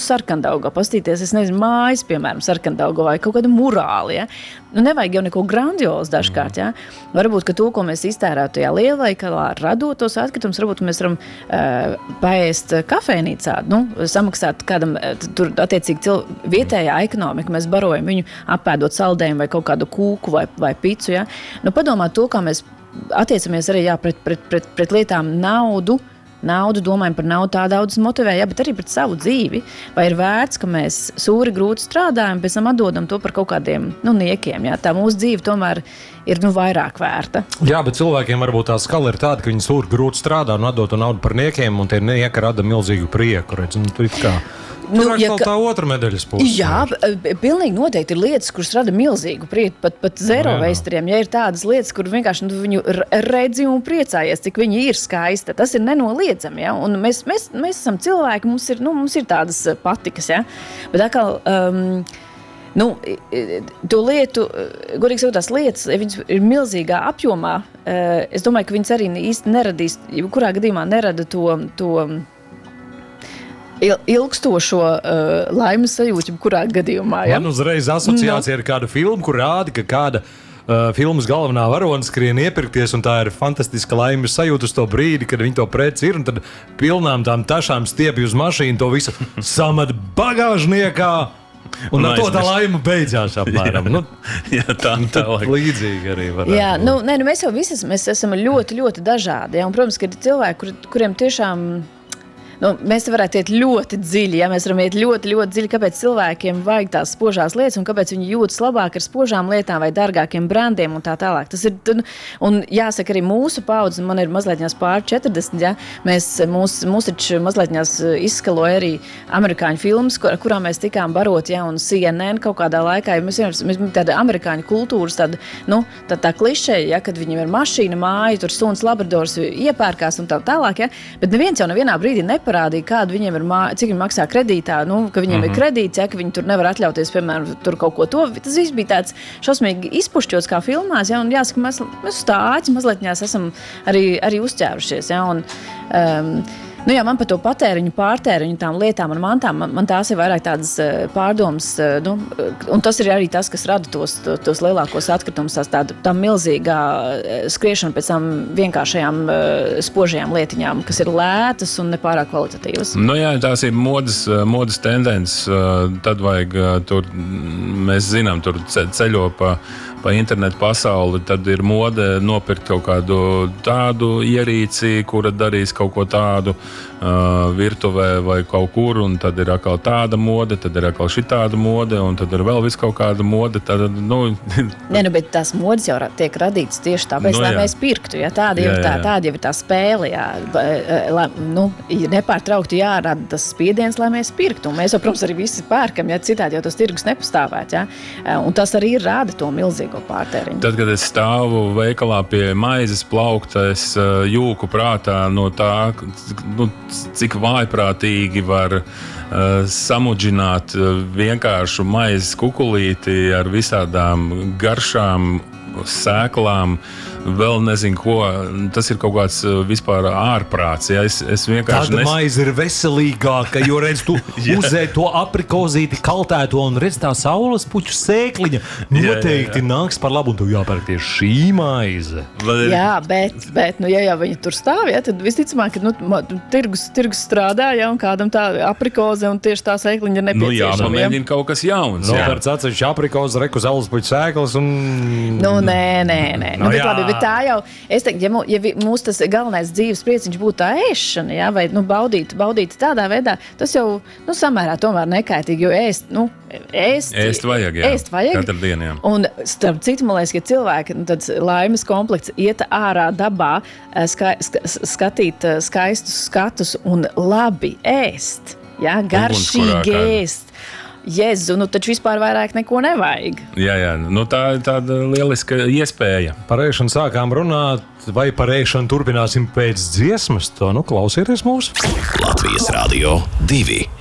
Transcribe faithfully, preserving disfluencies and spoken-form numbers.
Sarkandaugo, pastīties, es nezinu, mājas, piemēram, Sarkandaugo vai kaut kādu murāli, ja? Nu, nevajag jau neko grandiozu dažkārt, ja? Varbūt, ka to, ko mēs iztērētu tajā lielveikalā, radot tos atkritumus, varbūt mēs varam uh, paēst kafejnīcā, nu, samaksāt kādam, tur attiecīgi cil... vietējā ekonomika, mēs barojam viņu apēdot saldējumu vai kaut kādu kūku vai, vai picu, ja? Nu, padomāt to, kā mēs attiecamies arī, jā, pret, pret, pret, pret lietām naudu, naudu, domājam par naudu, tā daudz motivē, jā, bet arī pret savu dzīvi. Vai ir vērts, ka mēs sūri grūti strādājam, pēc tam atdodam to par kaut kādiem, nu, niekiem, jā, tā mūsu dzīve tomēr ir, nu, vairāk vērta. Jā, bet cilvēkiem varbūt tā skala ir tāda, ka viņi sūri grūti strādā un atdod to naudu par niekiem, un tie nieki rada milzīgu prieku, redz, un tur ir kā... Tur nu, ja, tā otra medaļas puse. Jā, pilnīgi noteikti ir lietas, kuras rada milzīgu prieku, pat, pat zero veistariem. Ja ir tādas lietas, kur vienkārši nu, viņu redzi un priecājies, cik viņi ir skaista, tas ir nenoliedzami. Ja? Un mēs, mēs, mēs esam cilvēki, mums ir, nu, mums ir tādas patikas. Ja? Bet atkal, um, nu, to lietu, godīgi sakot, tās lietas, ja viņas ir milzīgā apjomā, uh, es domāju, ka viņas arī īsti neradīs, kurā gadījumā nerada to... to ilgstošo uh, laimes sajūtu, kurā gadījumā. Ja? Man uzreiz asociācija no. ar kādu filmu, kur rāda, ka kāda uh, filmas galvenā varona skrien iepirkties, un tā ir fantastiska laimes sajūta uz to brīdi, kad viņi to preci ir, un tad pilnām tām tašām stiepj uz mašīnu, to visu samat bagāžniekā, un, un ar to tā laima beidzās apmēram. Jā, nu, jā tā, tā līdzīgi arī varētu. Jā, nu, ne, nu mēs jau visi mēs esam ļoti, ļoti dažādi. Ja? Un, protams, ka ir cilvēki, kur, kuriem tiešām... Nu, mēs varētu iet ļoti dziļi, ja mēs varam iet ļoti, ļoti dziļi, kāpēc cilvēkiem vajag tās spožās lietas un kāpēc viņi jūtas labāk ar spožām lietām vai dārgākiem brandiem un tā tālāk. Tas ir, un jāsaka arī mūsu paudze, man ir mazlietņās pār četrdesmit, ja, mēs, mūs, mūs taču mazlietņās izskaloja arī amerikāņu filmas, kur, kurā mēs tikām barot, ja, un C N N kaut kādā laikā, ja mēs, mēs tāda amerikāņu kultūras, tāda, nu, tā, tā klišeja, ja, kad viņiem ir mašīna, māja, tur suns, labradors iepērkās un tā tālāk, ja, bet neviens jau nevienā brīdī ne parādīja, kāda viņiem ir, mā, cik viņi maksā kredītā, nu, ka viņiem mm-hmm. ir kredīts, ja, ka viņi tur nevar atļauties, piemēram, tur kaut ko to. Tas viss bija tāds šausmīgi izpušķots kā filmās, ja, un jāsaka, mēs, mēs uz tā āķi mazlietņās esam arī, arī uzķērušies, ja, un, um, nu jā, man par to patēriņu, pārtēriņu, tām lietām un mantām, man, man tās ir vairāk tādas pārdomas, nu, un tas ir arī tas, kas rada tos, tos, tos lielākos atkritumus, tās tāda tā milzīgā skriešana pēc tām vienkāršajām spožajām lietiņām, kas ir lētas un nepārāk kvalitatīvas. Nu jā, tās ir modas, modas tendences, tad vajag tur, mēs zinām, tur ceļo pa, pa internetu pasauli, tad ir mode nopirkt kaut kādu tādu ierīci, kura darīs kaut ko tādu, Uh, virtuvē vai kaut kur, un tad ir atkal tāda mode, tad ir atkal šitāda mode, un tad ir vēl vis kaut kāda mode. Tad, nu... Nē, nu, bet tās modes jau tiek radītas tieši tāpēc, nu, lai mēs pirktu. Ja? Tāda, jā, jau tā, tāda jau ir tā spēle. Jā. Lai, nu, nepārtraukti jārada tas spiediens, lai mēs pirktu. Un mēs jau, protams, arī visi pērkam, ja citādi jau tas tirgus nepastāvēt. Ja? Un tas arī rada to milzīgo pārtēriņu. Tad, kad es stāvu veikalā pie maizes plaukta, es jūku prātā no tā, nu, cik vājprātīgi var uh, samudžināt uh, vienkāršu maizes kukulīti ar visādām garšām, sēklām, vēl nezinu ko. Tas ir kaut kāds vispār ārprāts. Ja? Es, es vienkārši Tāda nes... maize ir veselīgāka, jo redz, tu uzēji to aprikozīti kaltēto un redz tā saules puķu sēkliņa. Noteikti jā, jā, jā. Nāks par labu un tu jāpērk tieši šī maize. Jā, bet, bet nu, ja jau viņi tur stāv, ja, tad visticamāk, ka nu, tirgus, tirgus strādā, ja, un kādam tā aprikoze un tieši tā sēkliņa ir nepieciešama. Nu jā, pamēģina ja. Kaut kas jauns. Nopērts atsevišķi aprikoze, reku saules puķu sēklas un... Nu, Nē, nē, nē. Nu, bet, labi, bet tā jau, es teiktu, ja, mū, ja mūsu tas galvenais dzīves prieciņš būtu tā ēšana, ja, vai nu, baudīt, baudīt tādā veidā, tas jau nu, samērā tomēr nekaitīgi, jo ēst, nu, ēst, ēst vajag, jā. Ēst vajag. Katru dienu, jā. Un starp citu, man liekas, ka cilvēki, nu, tāds laimes komplekts iet ārā dabā, ska, ska, skatīt skaistus skatus un labi ēst, ja, garšīgi ēst. Jezu, nu taču vispār vairāk neko nevajag. Jā, jā, nu tā ir tāda lieliska iespēja. Par ēšanu sākām runāt, vai par ēšanu turpināsim pēc dziesmas, to nu klausieties mūs. Latvijas Radio divi.